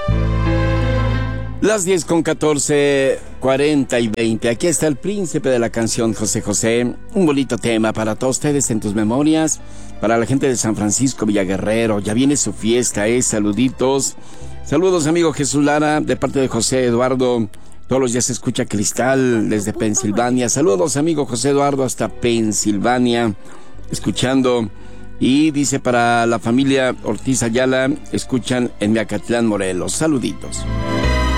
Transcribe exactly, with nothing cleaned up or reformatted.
Las diez con catorce, cuarenta y veinte. Aquí está el príncipe de la canción, José José. Un bonito tema para todos ustedes en tus memorias. Para la gente de San Francisco, Villaguerrero. Ya viene su fiesta, ¿eh? Saluditos. Saludos, amigo Jesús Lara, de parte de José Eduardo. Todos los días se escucha Cristal desde Pensilvania. Saludos, amigo José Eduardo, hasta Pensilvania. Escuchando. Y dice para la familia Ortiz Ayala, escuchan en Miacatlán, Morelos. Saluditos.